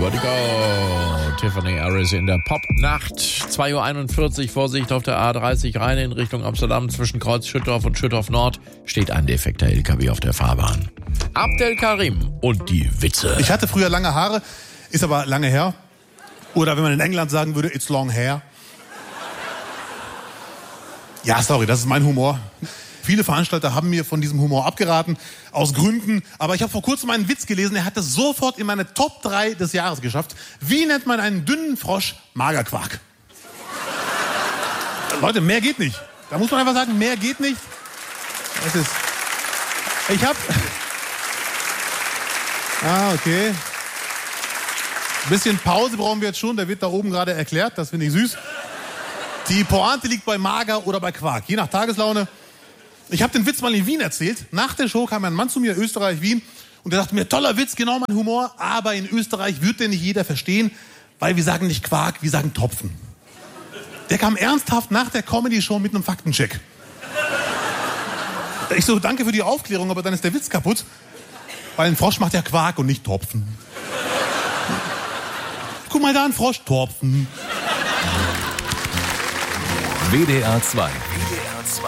Vertigo. Tiffany Harris in der Popnacht. 2:41 Uhr, Vorsicht auf der A30 Rhein in Richtung Amsterdam. Zwischen Kreuz Schüttorf und Schüttorf Nord steht ein defekter LKW auf der Fahrbahn. Abdel Karim und die Witze. Ich hatte früher lange Haare, ist aber lange her. Oder wenn man in England sagen würde, it's long hair. Ja, sorry, das ist mein Humor. Viele Veranstalter haben mir von diesem Humor abgeraten, aus Gründen. Aber ich habe vor kurzem einen Witz gelesen, der hat das sofort in meine Top 3 des Jahres geschafft. Wie nennt man einen dünnen Frosch? Magerquark. Leute, mehr geht nicht. Da muss man einfach sagen, mehr geht nicht. Das ist... okay. Ein bisschen Pause brauchen wir jetzt schon. Der wird da oben gerade erklärt. Das finde ich süß. Die Pointe liegt bei Mager oder bei Quark. Je nach Tageslaune. Ich habe den Witz mal in Wien erzählt. Nach der Show kam ein Mann zu mir, Österreich, Wien. Und der dachte mir, toller Witz, genau mein Humor. Aber in Österreich wird den nicht jeder verstehen, weil wir sagen nicht Quark, wir sagen Topfen. Der kam ernsthaft nach der Comedy-Show mit einem Faktencheck. Ich so, danke für die Aufklärung, aber dann ist der Witz kaputt. Weil ein Frosch macht ja Quark und nicht Topfen. Guck mal da, ein Frosch, Topfen. WDR 2.